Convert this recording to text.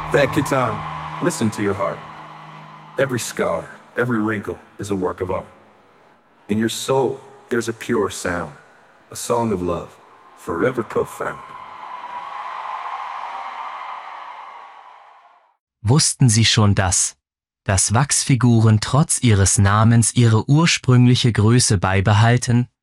That Kitan, listen to your heart. Every scar, every wrinkle is a work of art. In your soul, there's a pure sound, a song of love, forever profound. Wussten Sie schon dass Wachsfiguren trotz ihres Namens ihre ursprüngliche Größe beibehalten?